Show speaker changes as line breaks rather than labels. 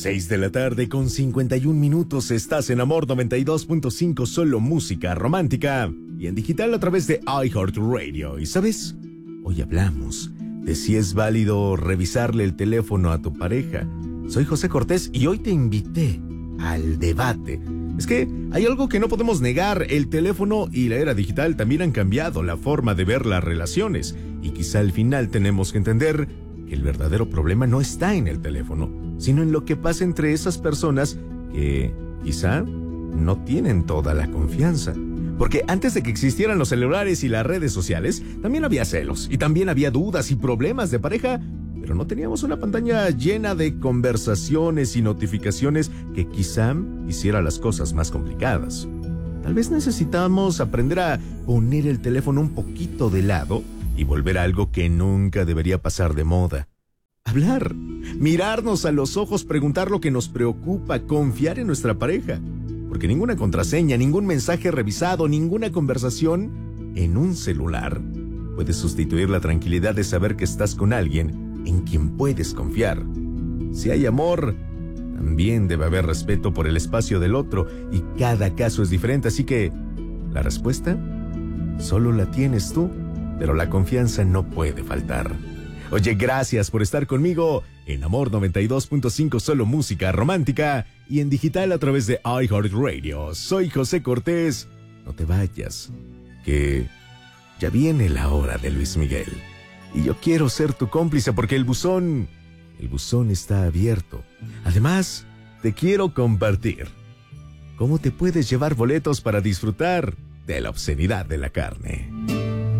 6 de la tarde con 51 minutos. Estás en Amor 92.5, solo música romántica. Y en digital a través de iHeartRadio. ¿Y sabes? Hoy hablamos de si es válido revisarle el teléfono a tu pareja. Soy José Cortés y hoy te invité al debate. Es que hay algo que no podemos negar. El teléfono y la era digital también han cambiado la forma de ver las relaciones. Y quizá al final tenemos que entender que el verdadero problema no está en el teléfono, sino en lo que pasa entre esas personas que quizá no tienen toda la confianza. Porque antes de que existieran los celulares y las redes sociales, también había celos y también había dudas y problemas de pareja, pero no teníamos una pantalla llena de conversaciones y notificaciones que quizá hiciera las cosas más complicadas. Tal vez necesitamos aprender a poner el teléfono un poquito de lado y volver a algo que nunca debería pasar de moda. Hablar, mirarnos a los ojos, preguntar lo que nos preocupa, confiar en nuestra pareja. Porque ninguna contraseña, ningún mensaje revisado, ninguna conversación en un celular puede sustituir la tranquilidad de saber que estás con alguien en quien puedes confiar. Si hay amor, también debe haber respeto por el espacio del otro y cada caso es diferente, así que la respuesta solo la tienes tú, pero la confianza no puede faltar. Oye, gracias por estar conmigo en Amor 92.5, solo música romántica y en digital a través de iHeartRadio. Soy José Cortés. No te vayas, que ya viene la hora de Luis Miguel. Y yo quiero ser tu cómplice porque el buzón está abierto. Además, te quiero compartir cómo te puedes llevar boletos para disfrutar de la obscenidad de la carne.